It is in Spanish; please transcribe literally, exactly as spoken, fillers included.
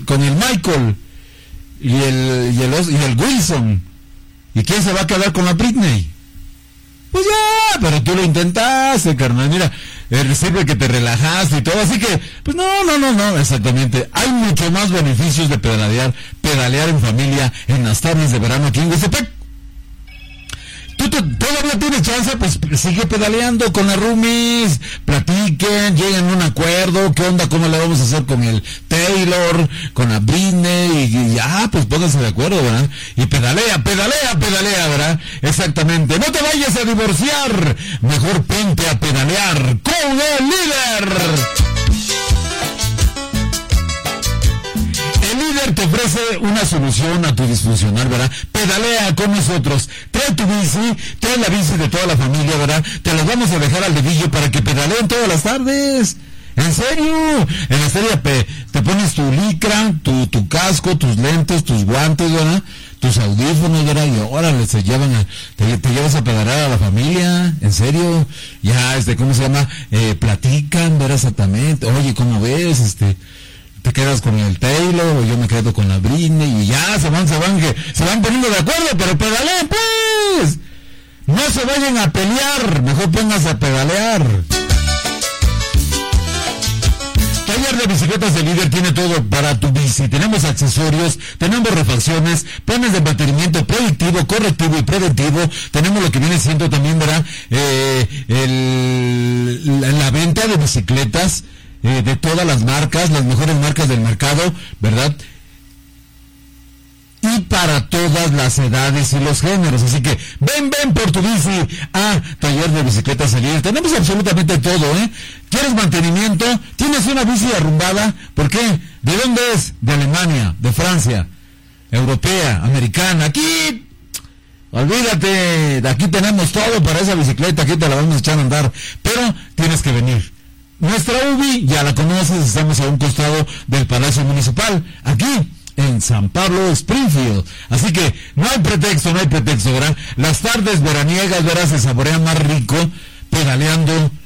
con el Michael y el, y el, y el Wilson. ¿Y quién se va a quedar con la Britney? Pues ya, pero tú lo intentaste, carnal. Mira, eh, sirve que te relajaste y todo. Así que, pues no, no, no, no, exactamente. Hay mucho más beneficios de pedalear, pedalear en familia en las tardes de verano aquí en Huastepec. Tú te, todavía tienes chance, pues sigue pedaleando con las roomies, platiquen, lleguen a un acuerdo, qué onda, cómo le vamos a hacer con el Taylor, con la Britney, y ya, pues pónganse de acuerdo, ¿verdad? Y pedalea, pedalea, pedalea, ¿verdad? Exactamente. No te vayas a divorciar, mejor ponte a pedalear con el líder. Te ofrece una solución a tu disfuncional, ¿verdad? Pedalea con nosotros. Trae tu bici, trae la bici de toda la familia, ¿verdad? Te las vamos a dejar al dedillo para que pedaleen todas las tardes. ¿En serio? En la serie pe, te pones tu licra, tu, tu casco, tus lentes, tus guantes, ¿verdad? Tus audífonos, ¿verdad? Y órale, se llevan a, te, te llevas a pedalear a la familia. ¿En serio? Ya, este, ¿cómo se llama? Eh, platican, ¿verdad? Exactamente. Oye, ¿cómo ves? Este... te quedas con el Taylor o yo me quedo con la Britney y ya se van, se van, que se van poniendo de acuerdo, pero pedaleen pues, no se vayan a pelear, mejor pónganse a pedalear. Taller de Bicicletas del Líder tiene todo para tu bici. Tenemos accesorios, tenemos refacciones, planes de mantenimiento predictivo, correctivo y preventivo. Tenemos lo que viene siendo también, ¿verdad? Eh, el, la, la venta de bicicletas Eh, de todas las marcas, las mejores marcas del mercado, ¿verdad? Y para todas las edades y los géneros. Así que ven, ven por tu bici a Taller de Bicicletas El Líder. Tenemos absolutamente todo, ¿eh? ¿Quieres mantenimiento? ¿Tienes una bici arrumbada? ¿Por qué? ¿De dónde es? De Alemania, de Francia, europea, americana. Aquí, olvídate, de aquí tenemos todo para esa bicicleta, aquí te la vamos a echar a andar. Pero tienes que venir. Nuestra U B I, ya la conoces, estamos a un costado del Palacio Municipal, aquí en San Pablo, Springfield. Así que no hay pretexto, no hay pretexto, ¿verdad? Las tardes veraniegas, ¿verdad? Se saborean más rico pedaleando